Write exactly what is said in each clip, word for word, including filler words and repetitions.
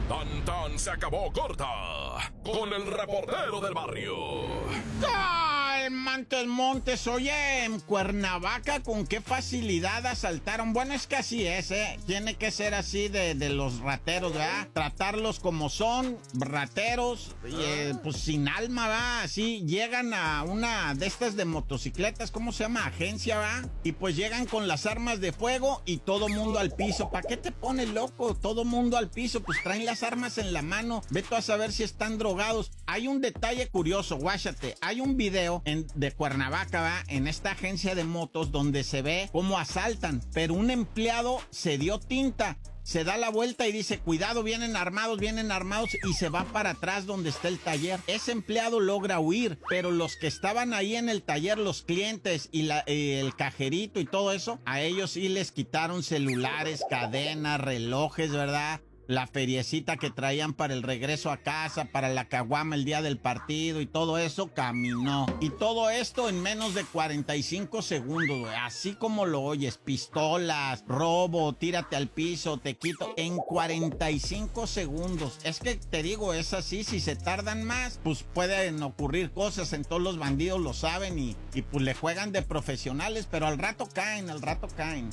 Tan tan se acabó corta con el reportero del barrio. Calmantes Montes, oye, en Cuernavaca con qué facilidad asaltaron. Bueno, es que así es, ¿eh? Tiene que ser así de, de los rateros, ¿verdad? Tratarlos como son, rateros, y, eh, pues sin alma, ¿verdad? Así llegan a una de estas de motocicletas, ¿cómo se llama? Agencia, ¿verdad? Y pues llegan con las armas de fuego y todo mundo al piso. ¿Para qué te pones loco? Todo mundo al piso, pues traen las armas en la mano. Ve tú a saber si están drogados. Hay un detalle curioso, guáchate. Hay un video en, de Cuernavaca, ¿va? En esta agencia de motos donde se ve cómo asaltan, pero un empleado se dio tinta, se da la vuelta y dice, cuidado, vienen armados, vienen armados, y se va para atrás donde está el taller. Ese empleado logra huir, pero los que estaban ahí en el taller, los clientes y la, eh, el cajerito y todo eso, a ellos sí les quitaron celulares, cadenas, relojes, ¿verdad? La feriecita que traían para el regreso a casa, para la caguama el día del partido y todo eso, caminó. Y todo esto en menos de cuarenta y cinco segundos, güey. Así como lo oyes, pistolas, robo, tírate al piso, te quito, en cuarenta y cinco segundos. Es que te digo, es así, si se tardan más, pues pueden ocurrir cosas, en todos los bandidos lo saben y, y pues le juegan de profesionales, pero al rato caen, al rato caen.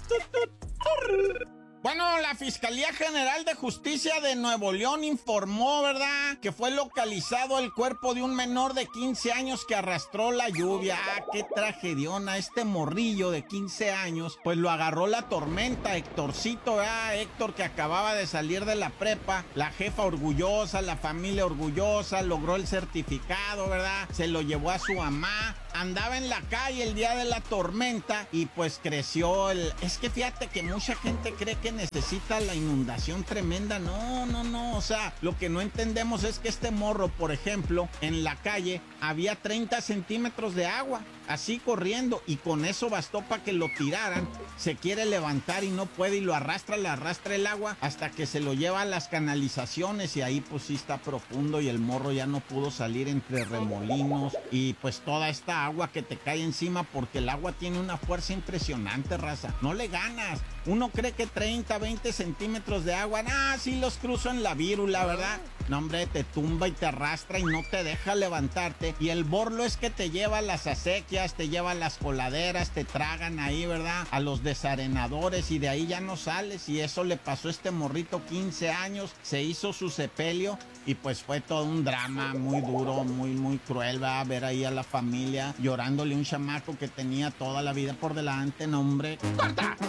Bueno, la Fiscalía General de Justicia de Nuevo León informó, ¿verdad?, que fue localizado el cuerpo de un menor de quince años que arrastró la lluvia. ¡Ah, qué tragediona! Este morrillo de quince años, pues lo agarró la tormenta, Héctorcito, ¿verdad? Héctor, que acababa de salir de la prepa, la jefa orgullosa, la familia orgullosa, logró el certificado, ¿verdad? Se lo llevó a su mamá. Andaba en la calle el día de la tormenta y pues creció el... Es que fíjate que mucha gente cree que necesita la inundación tremenda. No, no, no. O sea, lo que no entendemos es que este morro, por ejemplo, en la calle había treinta centímetros de agua, así corriendo, y con eso bastó para que lo tiraran. Se quiere levantar y no puede y lo arrastra, le arrastra el agua hasta que se lo lleva a las canalizaciones y ahí pues sí está profundo y el morro ya no pudo salir entre remolinos y pues toda esta agua que te cae encima, porque el agua tiene una fuerza impresionante, raza. No le ganas. Uno cree que treinta, veinte centímetros de agua, ah, sí los cruzo en la vírula, ¿verdad? No, hombre, te tumba y te arrastra y no te deja levantarte. Y el borlo es que te lleva a las acequias, te lleva a las coladeras, te tragan ahí, ¿verdad? A los desarenadores y de ahí ya no sales. Y eso le pasó a este morrito, quince años, se hizo su sepelio y pues fue todo un drama muy duro, muy, muy cruel, ¿verdad? Ver ahí a la familia llorándole a un chamaco que tenía toda la vida por delante, no, hombre. ¡Corta!